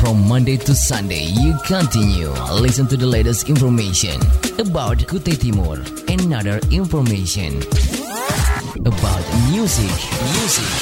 From Monday to Sunday, you continue listen to the latest information about Kutai Timur and other information about music.